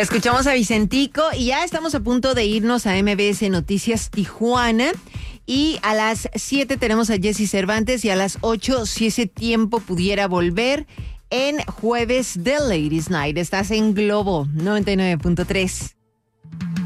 Escuchamos a Vicentico y ya estamos a punto de irnos a MBS Noticias Tijuana. Y a las 7 tenemos a Jesse Cervantes y a las 8, si ese tiempo pudiera volver, en Jueves de Ladies Night. Estás en Globo 99.3.